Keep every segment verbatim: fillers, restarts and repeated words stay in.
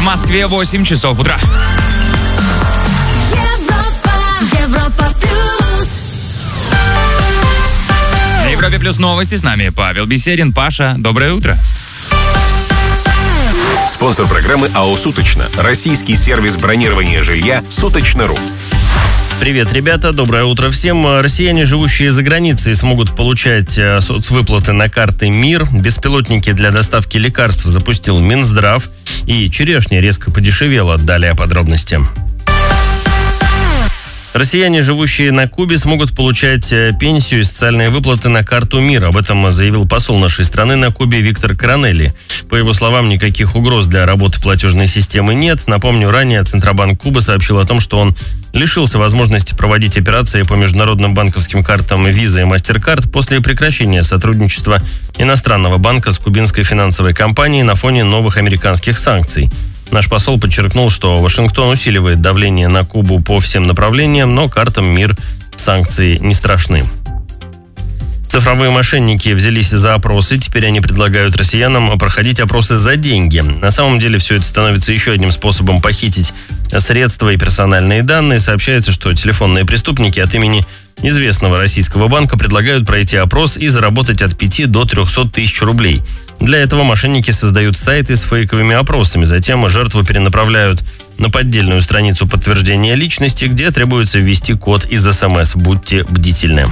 Москве восемь часов утра. Европа, Европа плюс. На Европе плюс новости. С нами Павел Беседин. Паша, доброе утро. Спонсор программы АО «Суточно». Российский сервис бронирования жилья «Суточно.ру». Привет, ребята, доброе утро всем. Россияне, живущие за границей, смогут получать соцвыплаты на карты МИР. Беспилотники для доставки лекарств запустил Минздрав. И черешня резко подешевела. Далее подробности. Россияне, живущие на Кубе, смогут получать пенсию и социальные выплаты на карту МИР. Об этом заявил посол нашей страны на Кубе Виктор Коронелли. По его словам, никаких угроз для работы платежной системы нет. Напомню, ранее Центробанк Кубы сообщил о том, что он лишился возможности проводить операции по международным банковским картам Visa и MasterCard после прекращения сотрудничества иностранного банка с кубинской финансовой компанией на фоне новых американских санкций. Наш посол подчеркнул, что Вашингтон усиливает давление на Кубу по всем направлениям, но картам МИР санкции не страшны. Цифровые мошенники взялись за опросы. Теперь они предлагают россиянам проходить опросы за деньги. На самом деле все это становится еще одним способом похитить средства и персональные данные. Сообщается, что телефонные преступники от имени известного российского банка предлагают пройти опрос и заработать от пяти до трехсот тысяч рублей. Для этого мошенники создают сайты с фейковыми опросами. Затем жертву перенаправляют на поддельную страницу подтверждения личности, где требуется ввести код из СМС. Будьте бдительны.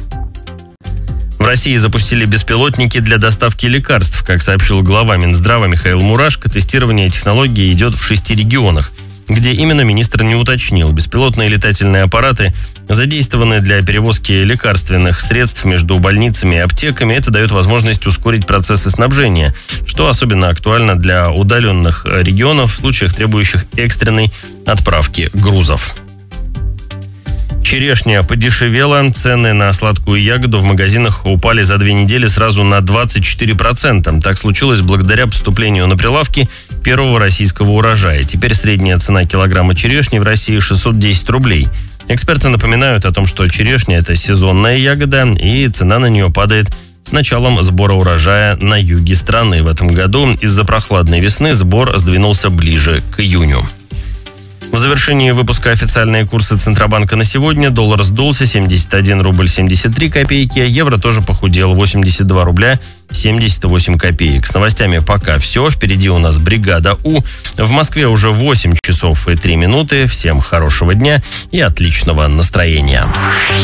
В России запустили беспилотники для доставки лекарств. Как сообщил глава Минздрава Михаил Мурашко, тестирование технологии идет в шести регионах. Где именно, министр не уточнил. Беспилотные летательные аппараты задействованы для перевозки лекарственных средств между больницами и аптеками. Это дает возможность ускорить процессы снабжения, что особенно актуально для удаленных регионов в случаях, требующих экстренной отправки грузов. Черешня подешевела. Цены на сладкую ягоду в магазинах упали за две недели сразу на двадцать четыре процента. Так случилось благодаря поступлению на прилавки первого российского урожая. Теперь средняя цена килограмма черешни в России шестьсот десять рублей. Эксперты напоминают о том, что черешня – это сезонная ягода, и цена на нее падает с началом сбора урожая на юге страны. В этом году из-за прохладной весны сбор сдвинулся ближе к июню. В завершении выпуска официальные курсы Центробанка на сегодня. Доллар сдулся, семьдесят один рубль семьдесят три копейки. Евро тоже похудел, восемьдесят два рубля семьдесят восемь копеек. С новостями пока все. Впереди у нас бригада У. В Москве уже восемь часов и три минуты. Всем хорошего дня и отличного настроения.